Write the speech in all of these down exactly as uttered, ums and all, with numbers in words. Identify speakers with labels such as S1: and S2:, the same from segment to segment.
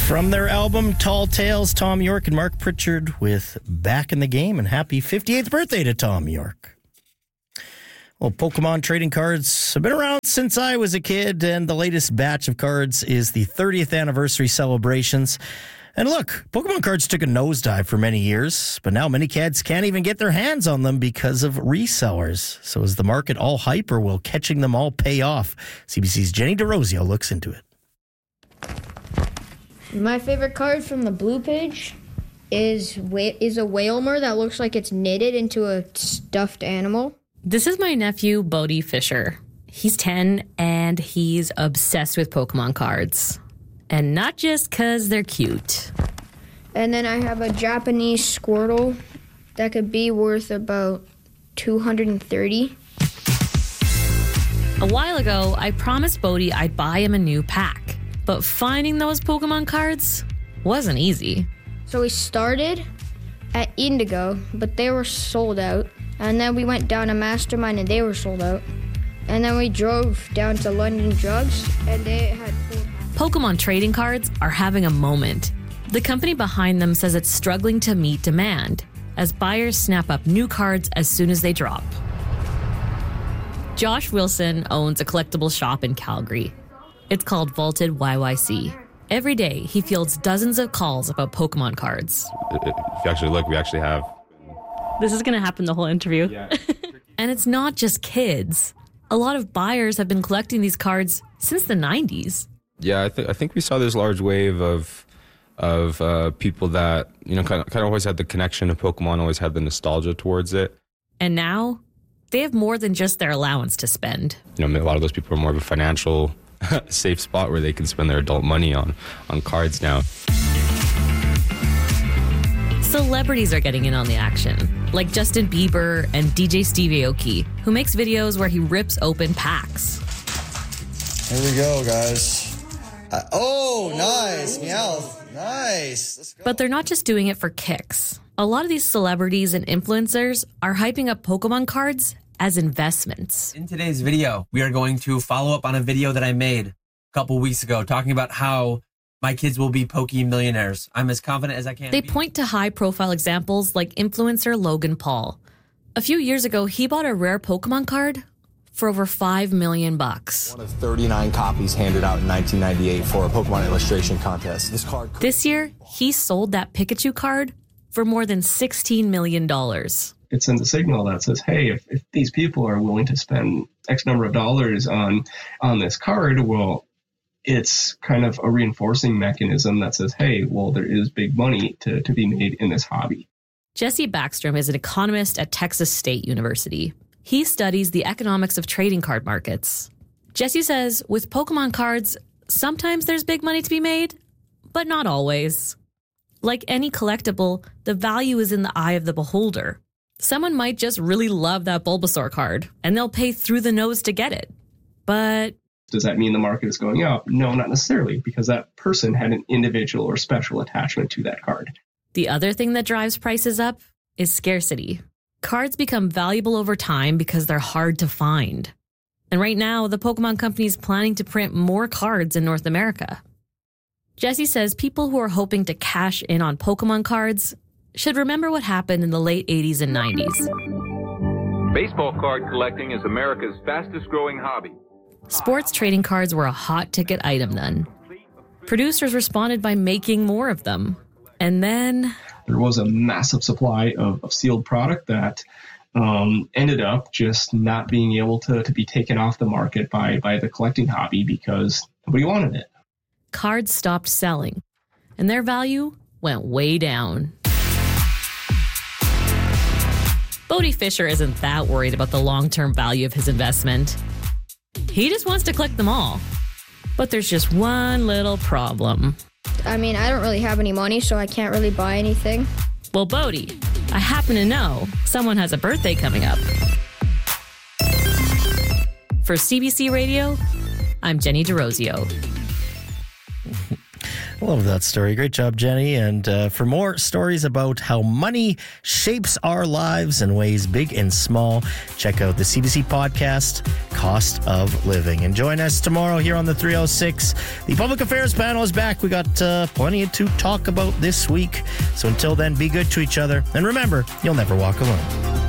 S1: From their album Tall Tales, Tom York and Mark Pritchard with Back in the Game, and happy fifty-eighth birthday to Tom York. Well, Pokemon trading cards have been around since I was a kid, and the latest batch of cards is the thirtieth anniversary celebrations. And look, Pokemon cards took a nosedive for many years, but now many kids can't even get their hands on them because of resellers. So is the market all hype, or will catching them all pay off? C B C's Jenny DeRosio looks into it.
S2: My favorite card from the blue page is is a Wailmer that looks like it's knitted into a stuffed animal.
S3: This is my nephew, Bodhi Fisher. He's ten, and he's obsessed with Pokemon cards. And not just because they're cute.
S2: And then I have a Japanese Squirtle that could be worth about two hundred thirty.
S3: A while ago, I promised Bodhi I'd buy him a new pack. But finding those Pokemon cards wasn't easy.
S2: So we started at Indigo, but they were sold out. And then we went down to Mastermind, and they were sold out. And then we drove down to London Drugs, and they had full.
S3: Pokemon trading cards are having a moment. The company behind them says it's struggling to meet demand as buyers snap up new cards as soon as they drop. Josh Wilson owns a collectible shop in Calgary. It's called Vaulted Y Y C. Every day, he fields dozens of calls about Pokemon cards.
S4: If you actually look, we actually have...
S3: This is going to happen the whole interview.
S4: Yeah.
S3: And it's not just kids. A lot of buyers have been collecting these cards since the nineties.
S4: Yeah, I, th- I think we saw this large wave of of uh, people that, you know, kind of, kind of always had the connection to Pokemon, always had the nostalgia towards it.
S3: And now, they have more than just their allowance to spend.
S4: You know, a lot of those people are more of a financial safe spot where they can spend their adult money on, on cards now.
S3: Celebrities are getting in on the action, like Justin Bieber and D J Steve Aoki, who makes videos where he rips open packs.
S5: Here we go, guys. Uh, oh, nice. Meowth. Nice. Let's go.
S3: But they're not just doing it for kicks. A lot of these celebrities and influencers are hyping up Pokemon cards as investments.
S6: In today's video, we are going to follow up on a video that I made a couple weeks ago talking about how my kids will be Poke millionaires. I'm as confident as I can
S3: They
S6: be.
S3: point to high-profile examples like influencer Logan Paul. A few years ago, he bought a rare Pokemon card for over five million bucks.
S7: One of thirty-nine copies handed out in nineteen ninety-eight for a Pokemon illustration contest. This card.
S3: This year, he sold that Pikachu card for more than sixteen million dollars.
S8: It sends a signal that says, hey, if, if these people are willing to spend X number of dollars on on this card, well, it's kind of a reinforcing mechanism that says, hey, well, there is big money to, to be made in this hobby.
S3: Jesse Backstrom is an economist at Texas State University. He studies the economics of trading card markets. Jesse says with Pokemon cards, sometimes there's big money to be made, but not always. Like any collectible, the value is in the eye of the beholder. Someone might just really love that Bulbasaur card, and they'll pay through the nose to get it. But
S8: does that mean the market is going up? No, not necessarily, because that person had an individual or special attachment to that card.
S3: The other thing that drives prices up is scarcity. Cards become valuable over time because they're hard to find. And right now, the Pokemon Company is planning to print more cards in North America. Jesse says people who are hoping to cash in on Pokemon cards should remember what happened in the late eighties and nineties.
S9: Baseball card collecting is America's fastest growing hobby.
S3: Sports trading cards were a hot ticket item then. Producers responded by making more of them. And then
S8: there was a massive supply of, of sealed product that um, ended up just not being able to, to be taken off the market by, by the collecting hobby because nobody wanted it.
S3: Cards stopped selling, and their value went way down. Bodhi Fisher isn't that worried about the long-term value of his investment. He just wants to collect them all. But there's just one little problem.
S2: I mean, I don't really have any money, so I can't really buy anything.
S3: Well, Bodhi, I happen to know someone has a birthday coming up. For C B C Radio, I'm Jenny DeRosio.
S1: Love that story. Great job, Jenny. And uh, for more stories about how money shapes our lives in ways big and small, check out the C B C podcast, Cost of Living. And join us tomorrow here on the three oh six. The Public Affairs panel is back. We got uh, plenty to talk about this week. So until then, be good to each other. And remember, you'll never walk alone.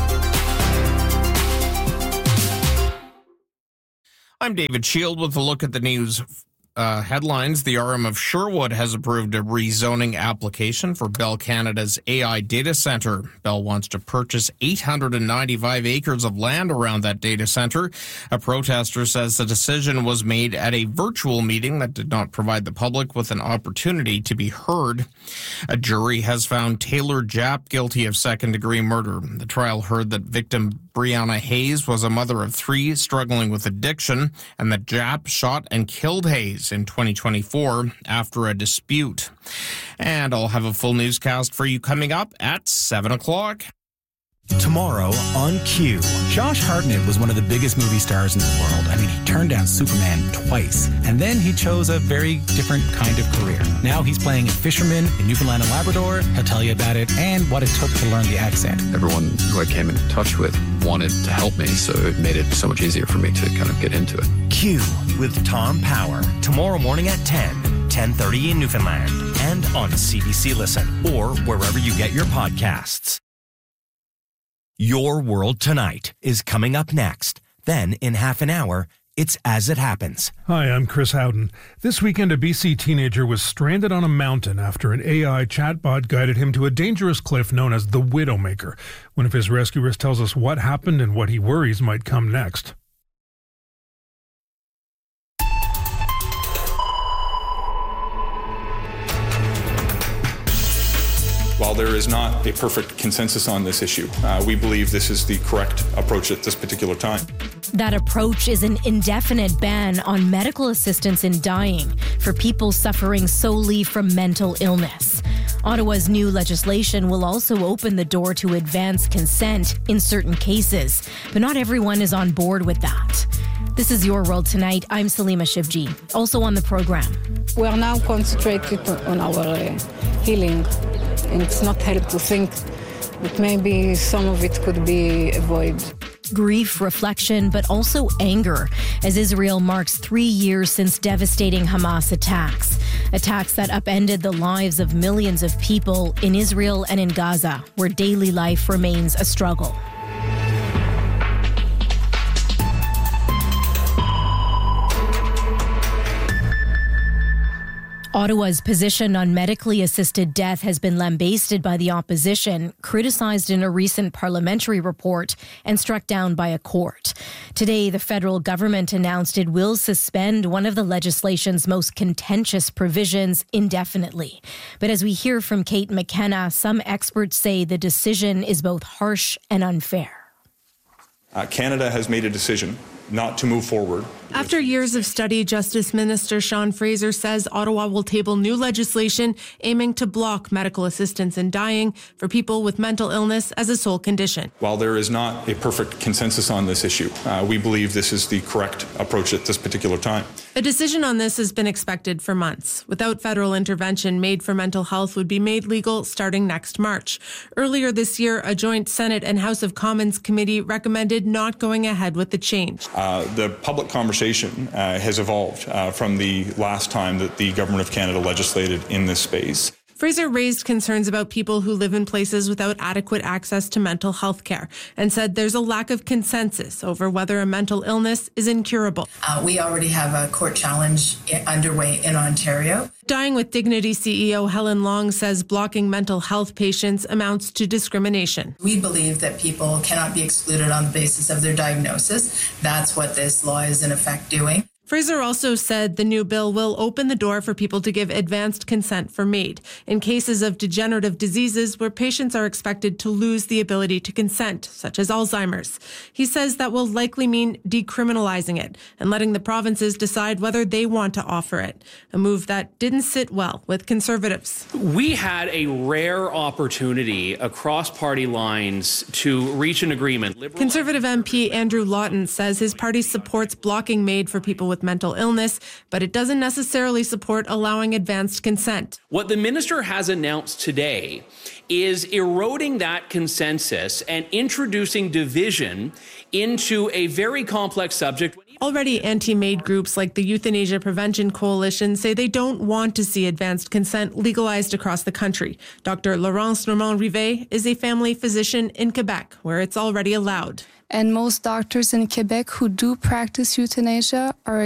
S10: I'm David Shield with a look at the news uh, headlines. The R M of Sherwood has approved a rezoning application for Bell Canada's A I data center. Bell wants to purchase eight hundred ninety-five acres of land around that data center. A protester says the decision was made at a virtual meeting that did not provide the public with an opportunity to be heard. A jury has found Taylor Japp guilty of second-degree murder. The trial heard that victim Brianna Hayes was a mother of three struggling with addiction, and that Japp shot and killed Hayes in twenty twenty-four after a dispute. And I'll have a full newscast for you coming up at seven o'clock.
S11: Tomorrow on Q. Josh Hartnett was one of the biggest movie stars in the world. I mean, he turned down Superman twice, and then he chose a very different kind of career. Now he's playing a fisherman in Newfoundland and Labrador. He'll tell you about it and what it took to learn the accent.
S12: Everyone who I came in touch with wanted to help me, so it made it so much easier for me to kind of get into it.
S11: Q with Tom Power. Tomorrow morning at ten, ten thirty in Newfoundland, and on C B C Listen, or wherever you get your podcasts. Your World Tonight is coming up next. Then, in half an hour, it's As It Happens.
S13: Hi, I'm Chris Howden. This weekend, a B C teenager was stranded on a mountain after an A I chatbot guided him to a dangerous cliff known as the Widowmaker. One of his rescuers tells us what happened and what he worries might come next.
S14: While there is not a perfect consensus on this issue, uh, we believe this is the correct approach at this particular time.
S15: That approach is an indefinite ban on medical assistance in dying for people suffering solely from mental illness. Ottawa's new legislation will also open the door to advance consent in certain cases, but not everyone is on board with that. This is Your World Tonight. I'm Salima Shivji. Also on the program.
S16: We are now concentrated on our uh, healing. And it's not help to think that maybe some of it could be avoided.
S15: Grief, reflection, but also anger as Israel marks three years since devastating Hamas attacks. Attacks that upended the lives of millions of people in Israel and in Gaza, where daily life remains a struggle. Ottawa's position on medically assisted death has been lambasted by the opposition, criticized in a recent parliamentary report, and struck down by a court. Today, the federal government announced it will suspend one of the legislation's most contentious provisions indefinitely. But as we hear from Kate McKenna, some experts say the decision is both harsh and unfair.
S14: Uh, Canada has made a decision not to move forward.
S17: After years of study, Justice Minister Sean Fraser says Ottawa will table new legislation aiming to block medical assistance in dying for people with mental illness as a sole condition.
S14: While there is not a perfect consensus on this issue, uh, we believe this is the correct approach at this particular time.
S17: A decision on this has been expected for months. Without federal intervention, Made for Mental Health would be made legal starting next March. Earlier this year, a joint Senate and House of Commons committee recommended not going ahead with the change.
S14: Uh, the public conversation uh, has evolved uh, from the last time that the Government of Canada legislated in this space.
S17: Fraser raised concerns about people who live in places without adequate access to mental health care and said there's a lack of consensus over whether a mental illness is incurable.
S18: Uh, we already have a court challenge underway in Ontario.
S17: Dying with Dignity C E O Helen Long says blocking mental health patients amounts to discrimination.
S18: We believe that people cannot be excluded on the basis of their diagnosis. That's what this law is in effect doing.
S17: Fraser also said the new bill will open the door for people to give advanced consent for MAID in cases of degenerative diseases where patients are expected to lose the ability to consent, such as Alzheimer's. He says that will likely mean decriminalizing it and letting the provinces decide whether they want to offer it, a move that didn't sit well with Conservatives.
S19: We had a rare opportunity across party lines to reach an agreement.
S17: Conservative M P Andrew Lawton says his party supports blocking MAID for people with with mental illness, but it doesn't necessarily support allowing advanced consent.
S19: What the minister has announced today is eroding that consensus and introducing division into a very complex subject.
S17: Already anti-MAID groups like the Euthanasia Prevention Coalition say they don't want to see advanced consent legalized across the country. Doctor Laurence Normand-Rivet is a family physician in Quebec, where it's already allowed.
S20: And most doctors in Quebec who do practice euthanasia are